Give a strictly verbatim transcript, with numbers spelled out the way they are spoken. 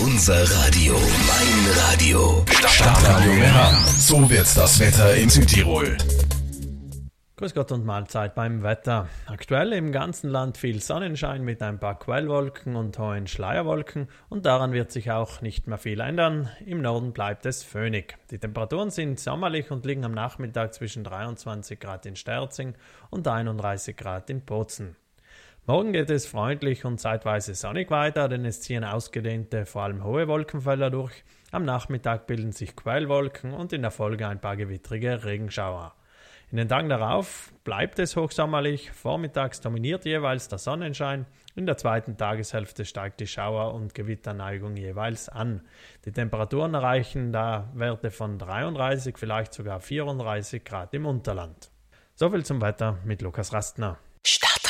Unser Radio, mein Radio. Stadtradio Meran. So wird das Wetter in Südtirol. Grüß Gott und Mahlzeit beim Wetter. Aktuell im ganzen Land viel Sonnenschein mit ein paar Quellwolken und hohen Schleierwolken und daran wird sich auch nicht mehr viel ändern. Im Norden bleibt es föhnig. Die Temperaturen sind sommerlich und liegen am Nachmittag zwischen dreiundzwanzig Grad in Sterzing und einunddreißig Grad in Bozen. Morgen geht es freundlich und zeitweise sonnig weiter, denn es ziehen ausgedehnte, vor allem hohe Wolkenfelder durch. Am Nachmittag bilden sich Quellwolken und in der Folge ein paar gewittrige Regenschauer. In den Tagen darauf bleibt es hochsommerlich, vormittags dominiert jeweils der Sonnenschein, in der zweiten Tageshälfte steigt die Schauer- und Gewitterneigung jeweils an. Die Temperaturen erreichen da Werte von dreiunddreißig, vielleicht sogar vierunddreißig Grad im Unterland. Soviel zum Wetter mit Lukas Rastner. Stadt